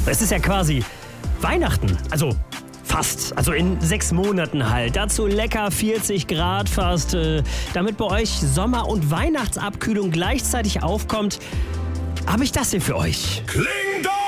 Es ist ja quasi Weihnachten, also fast, also in 6 Monaten halt. Dazu lecker 40 Grad fast. Damit bei euch Sommer- und Weihnachtsabkühlung gleichzeitig aufkommt, habe ich das hier für euch. Kling